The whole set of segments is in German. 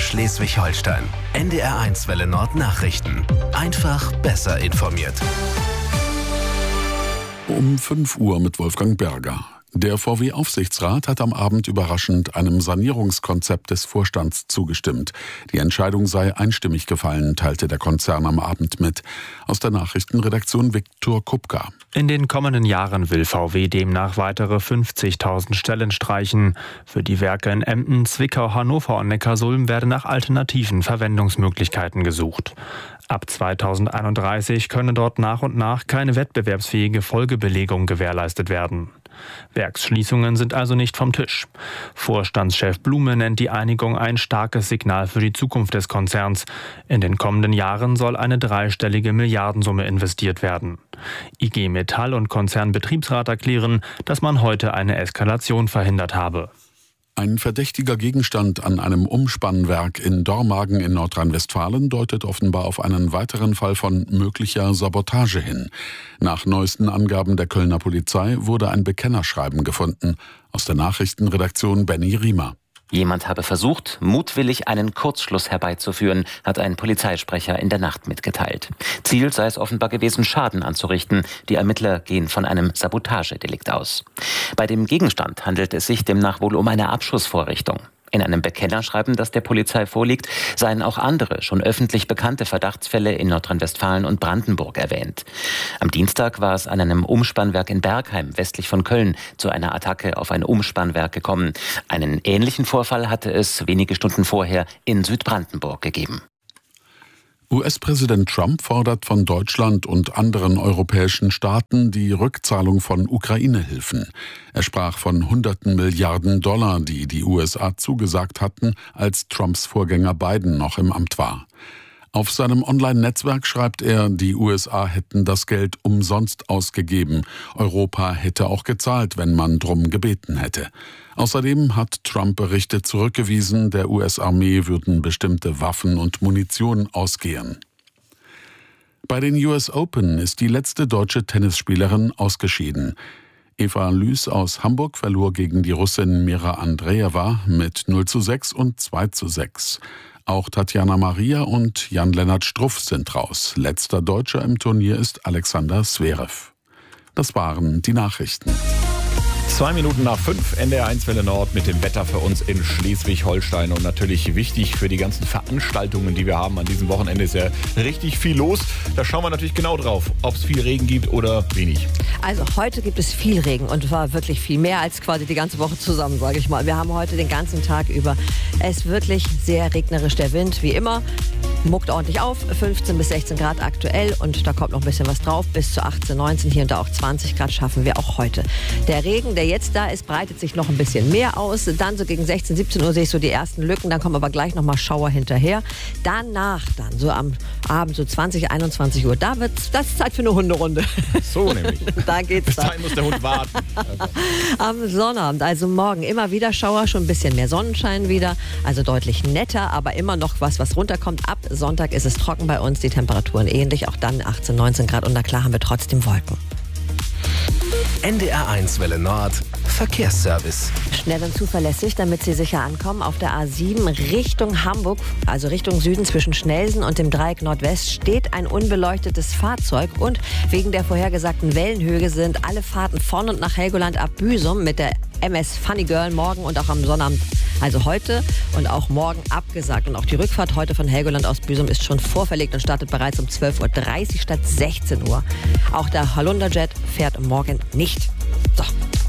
Schleswig-Holstein. NDR1 Welle Nord Nachrichten. Einfach besser informiert. Um 5 Uhr mit Wolfgang Berger. Der VW-Aufsichtsrat hat am Abend überraschend einem Sanierungskonzept des Vorstands zugestimmt. Die Entscheidung sei einstimmig gefallen, teilte der Konzern am Abend mit. Aus der Nachrichtenredaktion Viktor Kupka. In den kommenden Jahren will VW demnach weitere 50.000 Stellen streichen. Für die Werke in Emden, Zwickau, Hannover und Neckarsulm werden nach alternativen Verwendungsmöglichkeiten gesucht. Ab 2031 könne dort nach und nach keine wettbewerbsfähige Folgebelegung gewährleistet werden. Werksschließungen sind also nicht vom Tisch. Vorstandschef Blume nennt die Einigung ein starkes Signal für die Zukunft des Konzerns. In den kommenden Jahren soll eine dreistellige Milliardensumme investiert werden. IG Metall und Konzernbetriebsrat erklären, dass man heute eine Eskalation verhindert habe. Ein verdächtiger Gegenstand an einem Umspannwerk in Dormagen in Nordrhein-Westfalen deutet offenbar auf einen weiteren Fall von möglicher Sabotage hin. Nach neuesten Angaben der Kölner Polizei wurde ein Bekennerschreiben gefunden. Aus der Nachrichtenredaktion Benny Riemer. Jemand habe versucht, mutwillig einen Kurzschluss herbeizuführen, hat ein Polizeisprecher in der Nacht mitgeteilt. Ziel sei es offenbar gewesen, Schaden anzurichten. Die Ermittler gehen von einem Sabotagedelikt aus. Bei dem Gegenstand handelt es sich demnach wohl um eine Abschussvorrichtung. In einem Bekennerschreiben, das der Polizei vorliegt, seien auch andere, schon öffentlich bekannte Verdachtsfälle in Nordrhein-Westfalen und Brandenburg erwähnt. Am Dienstag war es an einem Umspannwerk in Bergheim, westlich von Köln, zu einer Attacke auf ein Umspannwerk gekommen. Einen ähnlichen Vorfall hatte es wenige Stunden vorher in Südbrandenburg gegeben. US-Präsident Trump fordert von Deutschland und anderen europäischen Staaten die Rückzahlung von Ukraine-Hilfen. Er sprach von hunderten Milliarden $, die die USA zugesagt hatten, als Trumps Vorgänger Biden noch im Amt war. Auf seinem Online-Netzwerk schreibt er, die USA hätten das Geld umsonst ausgegeben. Europa hätte auch gezahlt, wenn man drum gebeten hätte. Außerdem hat Trump Berichte zurückgewiesen, der US-Armee würden bestimmte Waffen und Munition ausgehen. Bei den US Open ist die letzte deutsche Tennisspielerin ausgeschieden. Eva Lüß aus Hamburg verlor gegen die Russin Mira Andreeva mit 0:6 und 2:6. Auch Tatjana Maria und Jan-Lennart Struff sind raus. Letzter Deutscher im Turnier ist Alexander Zverev. Das waren die Nachrichten. 2 Minuten nach 5, NDR1 Welle Nord mit dem Wetter für uns in Schleswig-Holstein. Und natürlich wichtig für die ganzen Veranstaltungen, die wir haben. An diesem Wochenende ist ja richtig viel los. Da schauen wir natürlich genau drauf, ob es viel Regen gibt oder wenig. Also heute gibt es viel Regen und zwar wirklich viel mehr als quasi die ganze Woche zusammen, sage ich mal. Wir haben heute den ganzen Tag über es wirklich sehr regnerisch. Der Wind, wie immer, muckt ordentlich auf. 15 bis 16 Grad aktuell und da kommt noch ein bisschen was drauf. Bis zu 18, 19, hier und da auch 20 Grad schaffen wir auch heute. Der Regen, der jetzt da ist, breitet sich noch ein bisschen mehr aus. Dann so gegen 16, 17 Uhr sehe ich so die ersten Lücken. Dann kommen aber gleich nochmal Schauer hinterher. Danach dann, so am Abend, so 20, 21 Uhr, das ist Zeit für eine Hunderunde. So nämlich. Da geht's Bis dann. dahin muss der Hund warten. Am Sonnabend, also morgen, immer wieder Schauer, schon ein bisschen mehr Sonnenschein wieder. Also deutlich netter, aber immer noch was runterkommt. Ab Sonntag ist es trocken bei uns, die Temperaturen ähnlich. Auch dann 18, 19 Grad und na klar haben wir trotzdem Wolken. NDR1 Welle Nord Verkehrsservice. Schnell und zuverlässig, damit Sie sicher ankommen. Auf der A7 Richtung Hamburg, also Richtung Süden zwischen Schnelsen und dem Dreieck Nordwest, steht ein unbeleuctetes Fahrzeug. Und wegen der vorhergesagten Wellenhöhe sind alle Fahrten von und nach Helgoland ab Büsum mit der MS Funny Girl morgen und auch am Sonnabend, also heute und auch morgen abgesagt. Und auch die Rückfahrt heute von Helgoland aus Büsum ist schon vorverlegt und startet bereits um 12:30 Uhr statt 16 Uhr. Auch der Halunderjet fährt morgen nicht. So.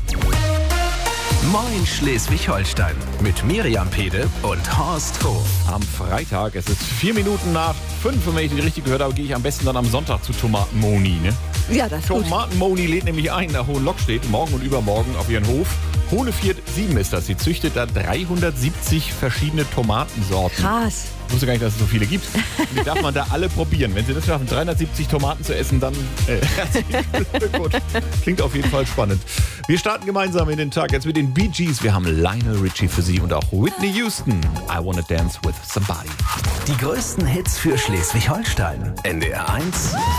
Moin Schleswig-Holstein mit Miriam Pede und Horst Hof. Am Freitag, es ist 4 Minuten nach 5, und wenn ich die richtig gehört habe, gehe ich am besten dann am Sonntag zu Tomatenmoni, ne? Ja, das ist gut. Tomatenmoni lädt nämlich ein nach Hohenlockstedt, morgen und übermorgen auf ihren Hof. Hohneviert 7 ist das. Sie züchtet da 370 verschiedene Tomatensorten. Krass. Ich wusste gar nicht, dass es so viele gibt. Und die darf man da alle probieren. Wenn Sie das schaffen, 370 Tomaten zu essen, dann herzlichen Glückwunsch. Klingt auf jeden Fall spannend. Wir starten gemeinsam in den Tag jetzt mit den Bee Gees. Wir haben Lionel Richie für Sie und auch Whitney Houston. I Wanna Dance with Somebody. Die größten Hits für Schleswig-Holstein. NDR1